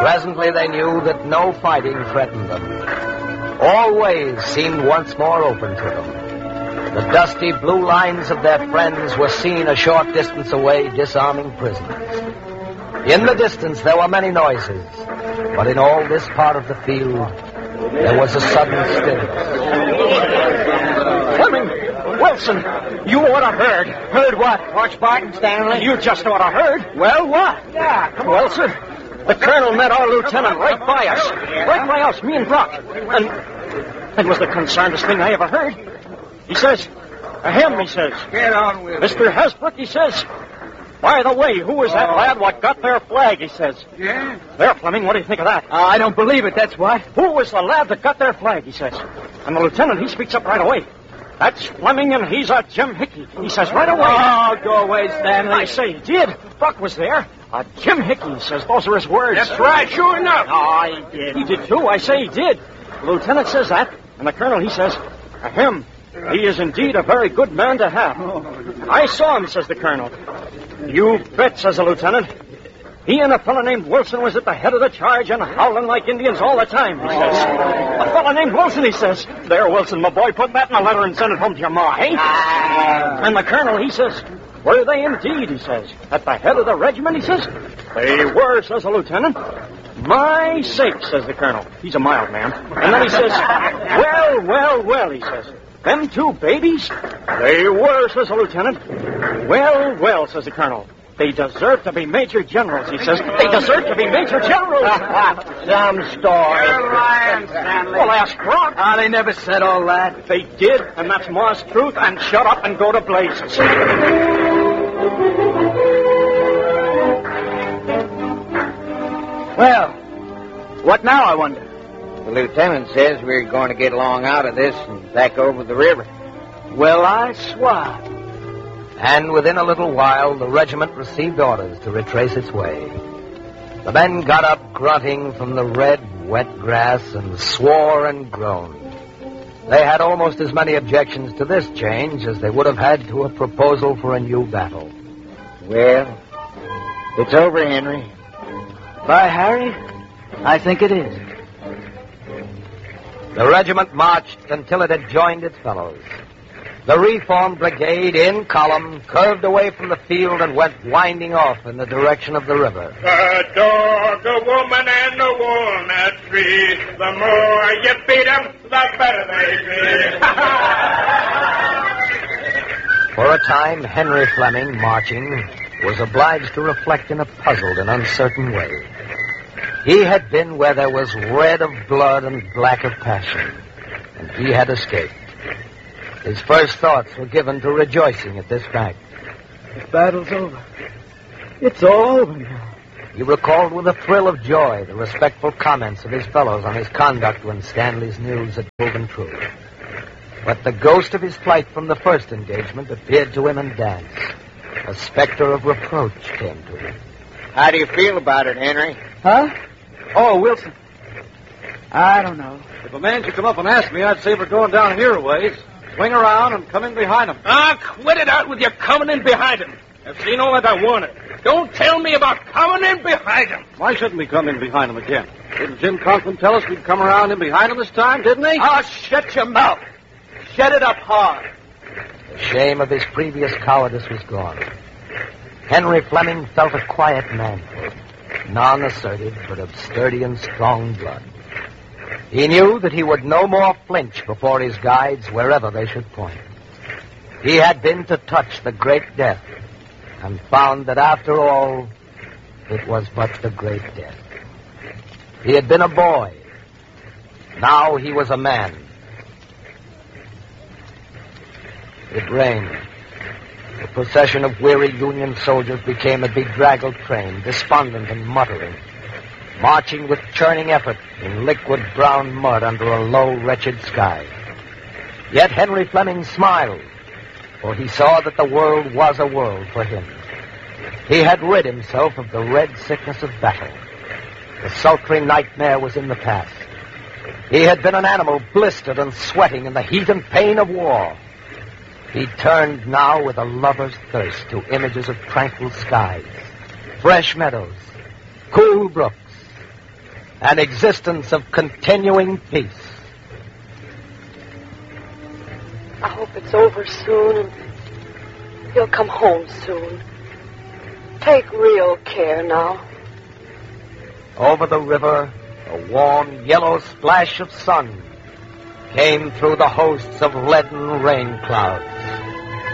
Presently they knew that no fighting threatened them. All ways seemed once more open to them. The dusty blue lines of their friends were seen a short distance away, disarming prisoners. In the distance there were many noises, but in all this part of the field there was a sudden stillness. Fleming! Wilson! You ought to heard. Heard what? Watch Barton, Stanley. You just ought to heard. Well, what? Yeah, come on. Wilson, the colonel met our lieutenant right by us. Right by us, me and Brock. And it was the concernedest thing I ever heard. He says, him, he says. Get on with it. Mr. Hasbrook, he says, by the way, who was that lad what got their flag, he says. Yeah? There, Fleming, what do you think of that? I don't believe it, that's what. Who was the lad that got their flag, he says. And the lieutenant, he speaks up right away. That's Fleming, and he's a Jim Hickey. He says right away. Oh, go away, Stanley. I say he did. Buck was there. Jim Hickey, he says. Those are his words. That's right, sure enough. Oh, he did. He did, too. I say he did. The lieutenant says that, and the colonel, he says, him. He is indeed a very good man to have. I saw him, says the colonel. You bet, says the lieutenant. He and a fellow named Wilson was at the head of the charge and howling like Indians all the time, he says. A fellow named Wilson, he says. There, Wilson, my boy, put that in a letter and send it home to your ma, eh? And the colonel, he says, were they indeed, he says. At the head of the regiment, he says. They were, says the lieutenant. My sake, says the colonel. He's a mild man. And then he says, well, he says. Them two babies? They were, says the lieutenant. Well, says the colonel. They deserve to be major generals, he says. They deserve to be major generals. Some story. You're lying, Stanley. Well, ask Brock. They never said all that. They did, and that's Ma's truth, and shut up and go to blazes. Well, what now, I wonder? The lieutenant says we're going to get along out of this and back over the river. Well, I swan. And within a little while, the regiment received orders to retrace its way. The men got up grunting from the red, wet grass and swore and groaned. They had almost as many objections to this change as they would have had to a proposal for a new battle. Well, it's over, Henry. By Harry, I think it is. The regiment marched until it had joined its fellows. The reformed brigade, in column, curved away from the field and went winding off in the direction of the river. The dog, the woman, and the walnut tree. The more you beat them, the better they be. For a time, Henry Fleming, marching, was obliged to reflect in a puzzled and uncertain way. He had been where there was red of blood and black of passion, and he had escaped. His first thoughts were given to rejoicing at this fact. The battle's over. It's all over now. He recalled with a thrill of joy the respectful comments of his fellows on his conduct when Stanley's news had proven true. But the ghost of his flight from the first engagement appeared to him in dance. A specter of reproach came to him. How do you feel about it, Henry? Huh? Oh, Wilson. I don't know. If a man should come up and ask me, I'd say we're going down here a ways. Swing around and come in behind him. Quit it out with your coming in behind him. I've seen all that I wanted. Don't tell me about coming in behind him. Why shouldn't we come in behind him again? Didn't Jim Conklin tell us we'd come around in behind him this time, didn't he? Shut your mouth. Shut it up hard. The shame of his previous cowardice was gone. Henry Fleming felt a quiet manhood, non-assertive, but of sturdy and strong blood. He knew that he would no more flinch before his guides wherever they should point. He had been to touch the great death and found that after all, it was but the great death. He had been a boy. Now he was a man. It rained. The procession of weary Union soldiers became a bedraggled train, despondent and muttering, marching with churning effort in liquid brown mud under a low, wretched sky. Yet Henry Fleming smiled, for he saw that the world was a world for him. He had rid himself of the red sickness of battle. The sultry nightmare was in the past. He had been an animal blistered and sweating in the heat and pain of war. He turned now with a lover's thirst to images of tranquil skies, fresh meadows, cool brooks, an existence of continuing peace. I hope it's over soon and he'll come home soon. Take real care now. Over the river, a warm yellow splash of sun came through the hosts of leaden rain clouds.